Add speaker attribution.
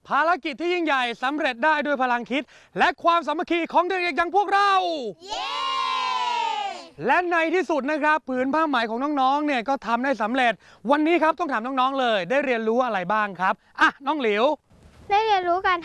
Speaker 1: ภารกิจที่ยิ่งใหญ่สำเร็จได้ด้วยพลังคิดและความสามัคคีของเด็กๆอย่างพวกเราเย้และในที่สุดนะครับผืนผ้าไหมของน้องๆเนี่ยก็ทำได้สำเร็จวันนี้ครับต้องถามน้องๆเลยได้เรียนรู้อะไรบ้างครับอ่ะน้องหลิว
Speaker 2: ได้เรียนรู้การ